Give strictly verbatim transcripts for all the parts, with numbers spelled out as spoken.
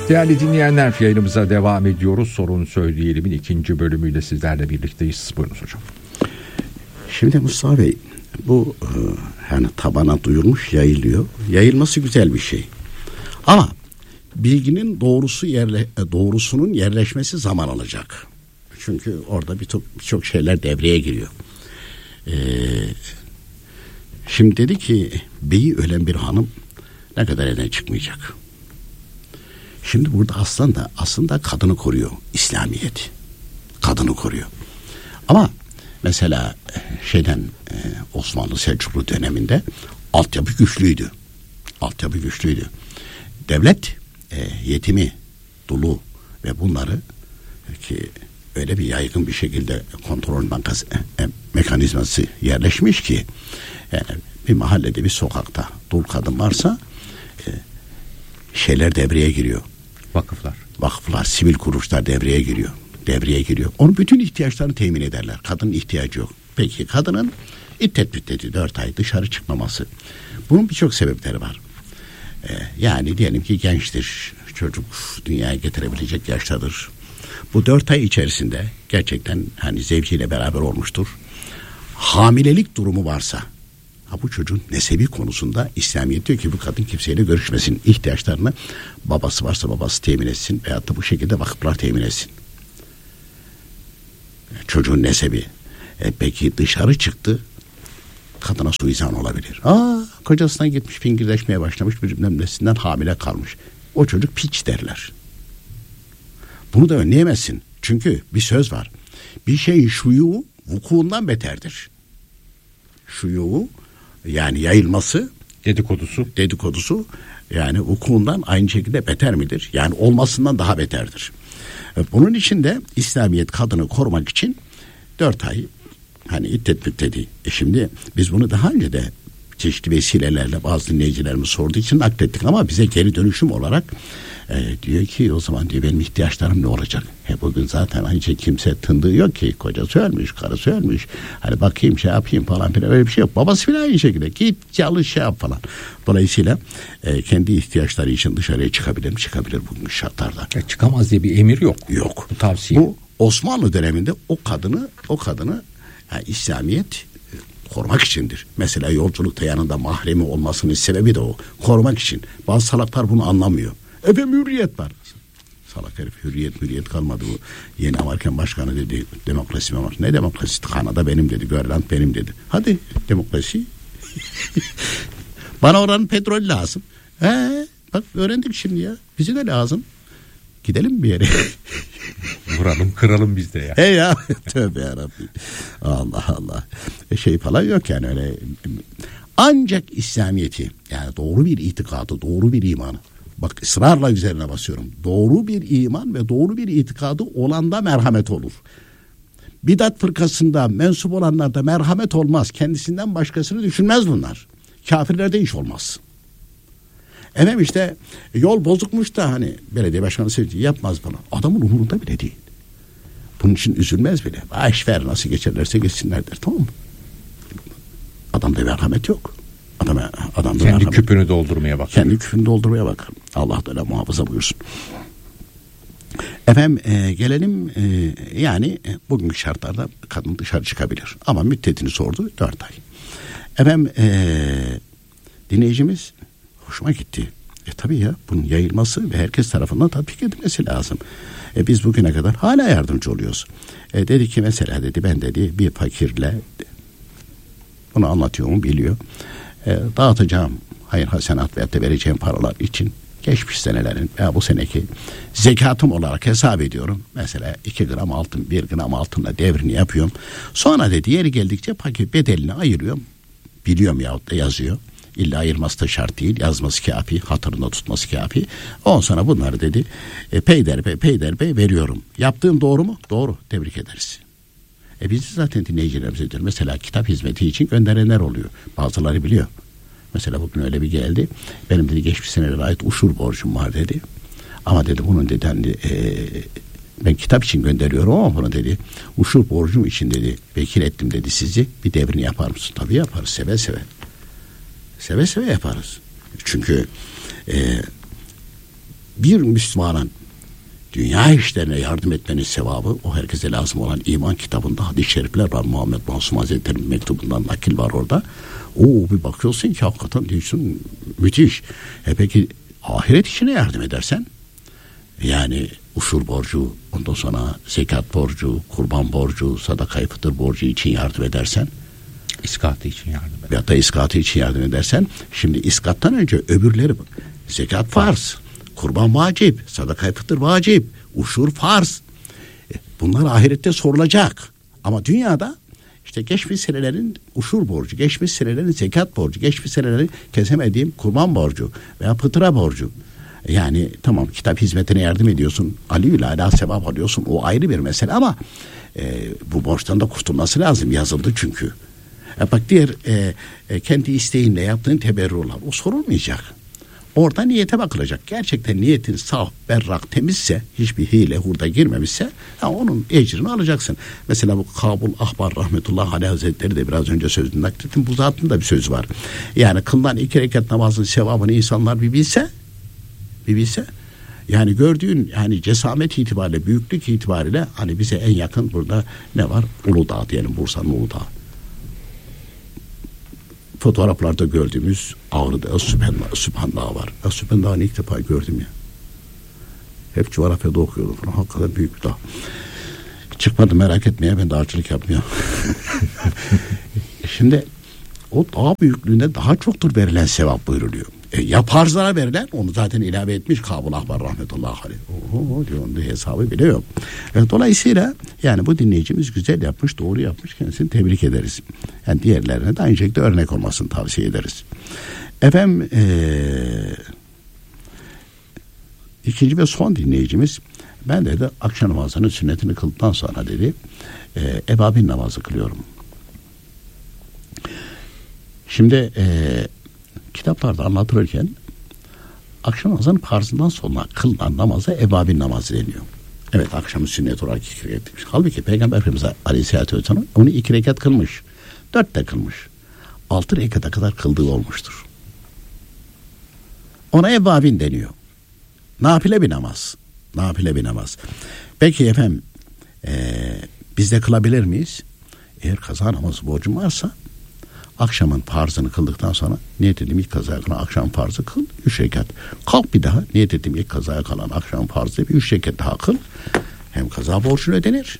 Değerli dinleyenler, yayınımıza devam ediyoruz. Sorun Söyleyelim'in ikinci bölümüyle sizlerle birlikteyiz. Buyurunuz hocam. Şimdi Mustafa Bey, bu e, yani tabana duyulmuş, yayılıyor. Yayılması güzel bir şey. Ama bilginin doğrusu yerle, doğrusunun yerleşmesi zaman alacak. Çünkü orada birçok birçok şeyler devreye giriyor. Ee, şimdi dedi ki beyi ölen bir hanım ne kadar elden çıkmayacak. Şimdi burada aslında aslında kadını koruyor İslamiyet. Kadını koruyor. Ama mesela şeyden e, Osmanlı Selçuklu döneminde altyapı güçlüydü. Altyapı güçlüydü. Devlet e, yetimi, dulu ve bunları ki öyle bir yaygın bir şekilde kontrol bankası e, mekanizması yerleşmiş ki yani bir mahallede, bir sokakta dul kadın varsa e, şeyler devreye giriyor. Vakıflar. Vakıflar, sivil kuruluşlar devreye giriyor. Devreye giriyor. Onun bütün ihtiyaçlarını temin ederler. Kadının ihtiyacı yok. Peki kadının iddet müddeti dört ay dışarı çıkmaması. Bunun birçok sebepleri var. Ee, yani diyelim ki gençtir. Çocuk dünyaya getirebilecek yaştadır. Bu dört ay içerisinde gerçekten hani zevciyle beraber olmuştur. Hamilelik durumu varsa, ha bu çocuğun nesebi konusunda İslamiyet diyor ki bu kadın kimseyle görüşmesin. İhtiyaçlarını babası varsa babası temin etsin veyahut da bu şekilde vakıflar temin etsin. Çocuğun nesebi. E peki dışarı çıktı, kadına suizan olabilir. Aa, kocasından gitmiş fingirdeşmeye başlamış, bilmem nesinden hamile kalmış. O çocuk piç derler. Bunu da önleyemezsin. Çünkü bir söz var. Bir şeyin şuyu vukuundan beterdir. Şuyu yani yayılması, dedikodusu, dedikodusu yani vukuundan aynı şekilde beter midir? Yani olmasından daha beterdir. Bunun için de İslamiyet kadını korumak için dört ay hani iddet müddeti. E şimdi biz bunu daha önce de çeşitli vesilelerle bazı dinleyicilerimiz sorduğu için naklettik ama bize geri dönüşüm olarak e, diyor ki o zaman diyor benim ihtiyaçlarım ne olacak? He bugün zaten aynı şey kimse tındığı yok ki, kocası ölmüş, karısı ölmüş. Hani bakayım şey yapayım falan filan, öyle bir şey yok. Babası filan aynı şekilde git çalış şey yap falan. Dolayısıyla e, kendi ihtiyaçları için dışarıya çıkabilir mi? Çıkabilir bugün şartlarda. Ya çıkamaz diye bir emir yok. Yok. Bu tavsiye. Bu Osmanlı döneminde o kadını o kadını yani İslamiyet korumak içindir. Mesela yolculukta yanında mahremi olmasının sebebi de o. Korumak için. Bazı salaklar bunu anlamıyor. Efendim hürriyet var. Salak herif, hürriyet hürriyet kalmadı bu. Yeni Amerikan başkanı dedi demokrasi mi var? Ne demokrasi? Kanada benim dedi. Grönland benim dedi. Hadi demokrasi. Bana oranın petrol lazım. He, bak öğrendik şimdi ya. Bize de lazım. Gidelim bir yere. Vuralım kıralım biz de ya. He ya. Tövbe yarabbim. Allah Allah. E şey falan yok yani öyle. Ancak İslamiyeti yani doğru bir itikadı, doğru bir imanı. Bak ısrarla üzerine basıyorum. Doğru bir iman ve doğru bir itikadı olanda merhamet olur. Bidat fırkasında mensup olanlarda merhamet olmaz. Kendisinden başkasını düşünmez bunlar. Kafirlerde iş olmaz. Efendim işte yol bozukmuş da hani belediye başkanı sevdiği yapmaz bunu. Adamın umurunda bile değil. Bunun için üzülmez bile. Baş ver nasıl geçerlerse geçsinler der, tamam mı? Adamda merhamet yok. Adam, adamda kendi merhamet. küpünü doldurmaya bakar. Kendi küpünü doldurmaya bakar. Allah da muhafaza buyursun. Efendim e, gelelim e, yani e, bugünkü şartlarda kadın dışarı çıkabilir. Ama müddetini sordu dört ay. Efendim e, dinleyicimiz hoşuma gitti. E tabii ya bunun yayılması ve herkes tarafından tatbik edilmesi lazım. E, biz bugüne kadar hala yardımcı oluyoruz. E, dedi ki mesela dedi ben dedi bir fakirle bunu anlatıyor mu biliyor. E, dağıtacağım hayır hasenat veyahut da vereceğim paralar için geçmiş senelerin veya bu seneki zekatım olarak hesap ediyorum. Mesela iki gram altın, bir gram altınla devrini yapıyorum. Sonra dedi yeri geldikçe paket bedelini ayırıyorum. Biliyorum yahut da yazıyor. İlla ayırması da şart değil. Yazması kafi, hatırında tutması kafi. Ondan sonra bunları dedi e, peyderpey peyderpey veriyorum. Yaptığım doğru mu? Doğru. Tebrik ederiz. E biz de zaten dinleyicilerimize diyor. Mesela kitap hizmeti için gönderenler oluyor. Bazıları biliyor. Mesela bugün öyle bir geldi. Benim dedi geçmiş senelere ait uşur borcum var dedi. Ama dedi bunun dedi hani, e, ben kitap için gönderiyorum ama bunu dedi uşur borcum için dedi vekil ettim dedi sizi. Bir devrini yapar mısın? Tabii yaparız seve seve. Seve seve yaparız. Çünkü e, bir Müslümanın dünya işlerine yardım etmenin sevabı, o herkese lazım olan iman kitabında hadis-i şerifler var. Muhammed Masum Hazretleri'nin mektubundan nakil var orada. Oo, bir bakıyorsun ki hakikaten diyorsun müthiş. E peki ahiret işine yardım edersen, yani uşur borcu, ondan sonra zekat borcu, kurban borcu, sadaka-i fıtır borcu için yardım edersen, iskatı için yardım edersen, ya da iskatı için yardım edersen, şimdi iskattan önce öbürleri, zekat farz, kurban vacip, sadaka-i fıtır vacip, uşur farz. Bunlar ahirette sorulacak. Ama dünyada işte geçmiş senelerin uşur borcu, geçmiş senelerin zekat borcu, geçmiş senelerin kesemediğim kurban borcu veya fıtıra borcu. Yani tamam, kitap hizmetine yardım ediyorsun, aliyül ala sevap alıyorsun, o ayrı bir mesele ama e, bu borçtan da kurtulması lazım, yazıldı çünkü. E bak diğer e, e, kendi isteğinle yaptığın teberrular, o sorulmayacak. Orada niyete bakılacak. Gerçekten niyetin saf, berrak, temizse, hiçbir hile, hurda girmemişse, ya onun ecrini alacaksın. Mesela bu Kabul Ahbar rahmetullahi aleyh hazretleri de biraz önce sözünü naklettim. Bu zatın da bir söz var. Yani kılınan iki rekat namazın sevabını insanlar bir bilse, bir bilse, yani gördüğün yani cesamet itibariyle, büyüklük itibariyle hani bize en yakın burada ne var? Uludağ diyelim, Bursa'nın Uludağ. Fotoğraflarda gördüğümüz Ağrı'da Sübhan, Sübhan Dağı var. Ya Sübhan Dağı'nı ilk defa gördüm ya. Hep coğrafyada okuyordum falan. Hakikaten büyük bir dağ. Çıkmadım, merak etmeye, ben dağcılık yapmıyorum. Şimdi o dağ büyüklüğünde daha çoktur verilen sevap buyuruluyor. E, ya farzlara verilen, onu zaten ilave etmiş Kabul Ahbar rahmetullahi aleyh. Oho diyor, onun hesabı bile yok. E, dolayısıyla yani bu dinleyicimiz güzel yapmış, doğru yapmış, kendisini tebrik ederiz. Yani diğerlerine de aynı şekilde örnek olmasını tavsiye ederiz. Efendim ee, ikinci ve son dinleyicimiz, ben dedi akşam namazının sünnetini kıldıktan sonra dedi e, ebabin namazı kılıyorum. Şimdi eee kitaplarda anlatılırken akşam namazının farzından sonra kılınan namaza ebabin namazı deniyor. Evet, akşamın sünnet olarak iki rekat kılmış. Halbuki Peygamber Efendimiz Aleyhisselatü Vesselam onu iki rekat kılmış. Dört de kılmış. Altı rekata kadar kıldığı olmuştur. Ona ebabin deniyor. Nafile bir namaz. Nafile bir namaz. Peki efendim ee, biz de kılabilir miyiz? Eğer kaza namazı borcum varsa akşamın farzını kıldıktan sonra niyet ettiğim ilk kazaya kalan akşam farzı kıl, üç rekat. Kalk bir daha niyet ettiğim ilk kazaya kalan akşam farzı bir üç rekat daha kıl. Hem kaza borcun ödenir,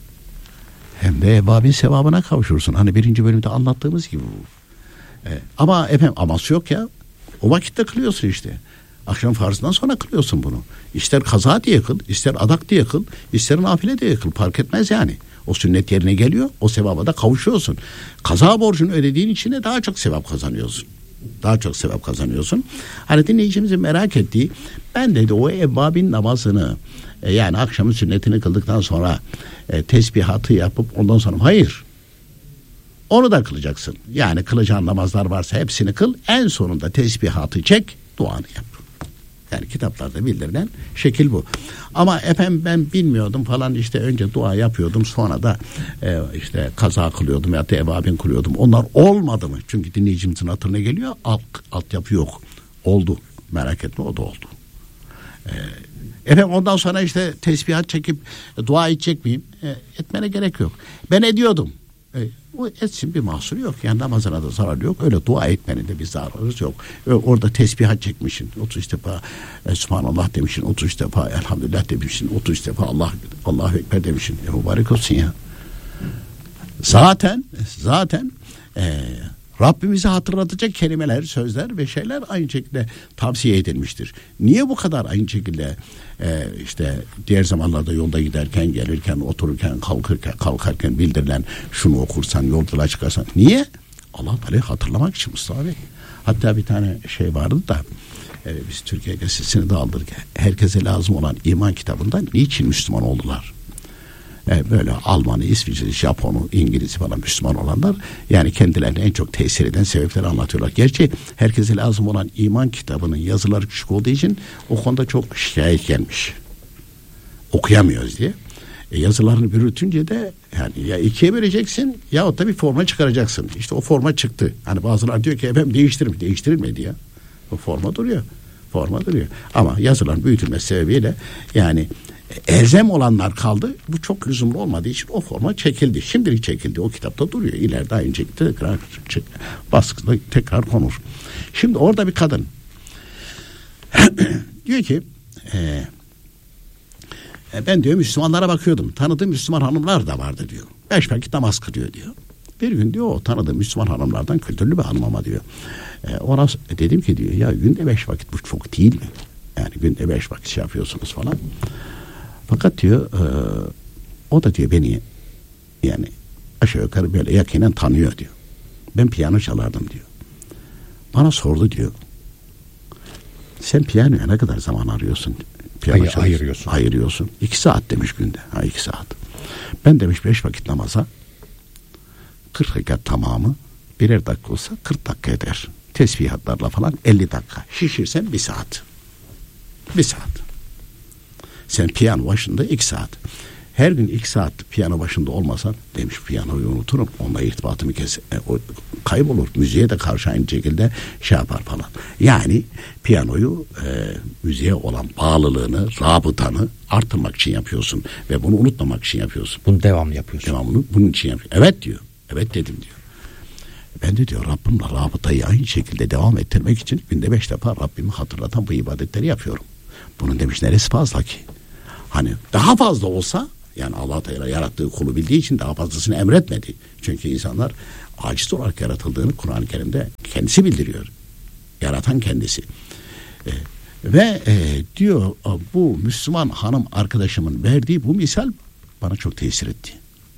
hem de ebabin sevabına kavuşursun. Hani birinci bölümde anlattığımız gibi bu. Ee, ama efendim aması yok ya. O vakitte kılıyorsun işte. Akşam farzından sonra kılıyorsun bunu. İster kaza diye kıl, ister adak diye kıl, ister nafile diye kıl, fark etmez yani. O sünnet yerine geliyor, o sevaba da kavuşuyorsun. Kaza borcunu ödediğin için de daha çok sevap kazanıyorsun. Daha çok sevap kazanıyorsun. Hani dinleyicimizin merak ettiği, ben dedi o evvabin namazını e, yani akşamın sünnetini kıldıktan sonra e, tesbihatı yapıp ondan sonra hayır. Onu da kılacaksın. Yani kılacağın namazlar varsa hepsini kıl. En sonunda tesbihatı çek, duanı yap. Yani kitaplarda bildirilen şekil bu. Ama efendim ben bilmiyordum falan, işte önce dua yapıyordum, sonra da e, işte kaza kılıyordum ya da evabin kılıyordum. Onlar olmadı mı? Çünkü dinleyicimizin hatırına geliyor. Alt, altyapı yok. Oldu. Merak etme, o da oldu. E, efendim ondan sonra işte tesbihat çekip e, dua edecek miyim? E, etmene gerek yok. Ben ediyordum. E, o etsin, bir mahsuru yok. Yani namazına da zararı yok. Öyle dua etmenin de bir zararı yok. Öyle orada tesbihat çekmişsin. otuz üç defa e, Subhanallah demişsin. otuz üç defa Elhamdülillah demişsin. otuz üç defa Allah Allahu Ekber demişsin. E, mübarek olsun ya. Zaten zaten e, Rabbimizi hatırlatacak kelimeler, sözler ve şeyler aynı şekilde tavsiye edilmiştir. Niye bu kadar aynı şekilde e, işte diğer zamanlarda yolda giderken, gelirken, otururken, kalkırken, kalkarken bildirilen şunu okursan, yolculuğa çıkarsan. Niye? Allah Teala'yı hatırlamak için Mustafa Bey. Hatta bir tane şey vardı da e, biz Türkiye Gazetesi'ni de aldık. Herkese lazım olan iman kitabında niçin Müslüman oldular? E, böyle Almanı, İsviçreli, Japonu, İngiliz'i falan Müslüman olanlar yani kendilerine en çok tesir eden sebepleri anlatıyorlar. Gerçi herkese lazım olan iman kitabının yazıları küçük olduğu için o konuda çok şikayet gelmiş. Okuyamıyoruz diye. E, yazılarını bürütünce de yani ya ikiye böleceksin ya da bir forma çıkaracaksın. İşte o forma çıktı. Hani bazıları diyor ki efendim değiştirin. Değiştirilmedi ya. O forma duruyor. Forma duruyor. Ama yazılan büyütülmesi sebebiyle yani elzem olanlar kaldı. Bu çok lüzumlu olmadığı için o forma çekildi. Şimdilik çekildi. O kitapta duruyor. İleride aynı şekilde tekrar baskıda tekrar konur. Şimdi orada bir kadın diyor ki e, ben diyor Müslümanlara bakıyordum. Tanıdığım Müslüman hanımlar da vardı diyor. Beş vakit namaz kılıyor diyor. Bir gün diyor o tanıdığım Müslüman hanımlardan kültürlü bir hanım ama diyor. E, ona dedim ki diyor ya günde beş vakit bu çok değil mi? Yani günde beş vakit şey yapıyorsunuz falan. Fakat diyor e, o da diyor beni yani aşağı yukarı böyle yakinen tanıyor diyor. Ben piyano çalardım diyor. Bana sordu diyor. Sen piyanoya ne kadar zaman arıyorsun? Piyano Hayır, ayırıyorsun. Ayırıyorsun. İki saat demiş günde. Ha iki saat. Ben demiş beş vakit namaza kırk rekat tamamı birer dakika olsa kırk dakika eder. Tesbihatlarla falan elli dakika. Şişirsen bir saat. Bir saat. Sen piyano başında iki saat. Her gün iki saat piyano başında olmasan demiş piyanoyu unuturum. Onunla irtibatımı kes, e, o, kaybolur. Müziğe de karşı aynı şekilde şey yapar falan. Yani piyanoyu e, müziğe olan bağlılığını, rabıtanı artırmak için yapıyorsun. Ve bunu unutmamak için yapıyorsun. Bunu devamlı yapıyorsun. Devamlı bunun için yapıyorsun. Evet diyor. Evet dedim diyor. Ben de diyor Rabbimle rabıtayı aynı şekilde devam ettirmek için günde beş defa Rabbimi hatırlatan bu ibadetleri yapıyorum. Bunun demiş neresi fazla ki? Hani daha fazla olsa yani Allah Teala yarattığı kulu bildiği için daha fazlasını emretmedi. Çünkü insanlar aciz olarak yaratıldığını Kur'an-ı Kerim'de kendisi bildiriyor. Yaratan kendisi. E, ve e, diyor bu Müslüman hanım arkadaşımın verdiği bu misal bana çok tesir etti.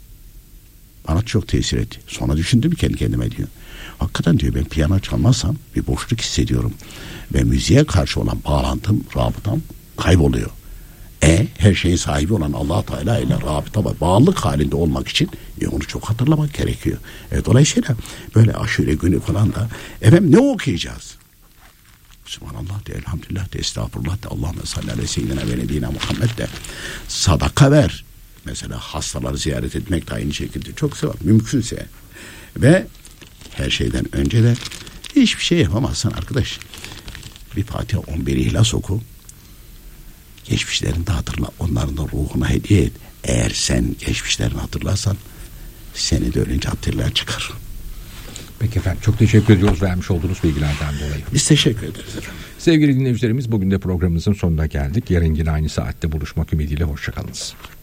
Bana çok tesir etti. Sonra düşündüm kendi kendime diyor. Hakikaten diyor ben piyano çalmazsam bir boşluk hissediyorum. Ve müziğe karşı olan bağlantım, rabıtam kayboluyor. E her şeyin sahibi olan Allah Teala ile rabıta ve bağlılık halinde olmak için e, onu çok hatırlamak gerekiyor. E, dolayısıyla böyle aşure günü falan da efendim ne okuyacağız? Subhanallah de, elhamdülillah de, estağfurullah de, Allahümme salli aleyhi seyyidina ve nebiyina Muhammed de, sadaka ver. Mesela hastaları ziyaret etmek de aynı şekilde çok sevap. Mümkünse. Ve her şeyden önce de hiçbir şey yapamazsan arkadaş bir Fatiha on bir İhlas oku. Geçmişlerini de hatırla. Onların da ruhuna hediye et. Eğer sen geçmişlerini hatırlarsan seni de ölünce hatırlayan çıkar. Peki efendim çok teşekkür ediyoruz vermiş olduğunuz bilgilerden dolayı. Biz teşekkür ederiz efendim. Sevgili dinleyicilerimiz bugün de programımızın sonuna geldik. Yarın yine aynı saatte buluşmak ümidiyle hoşçakalınız.